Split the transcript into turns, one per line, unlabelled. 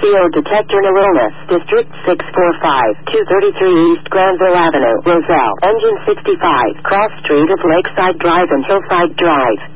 CO detector no illness. District 645, 233 East Granville Avenue, Roselle. Engine 65, cross street of Lakeside Drive and Hillside Drive.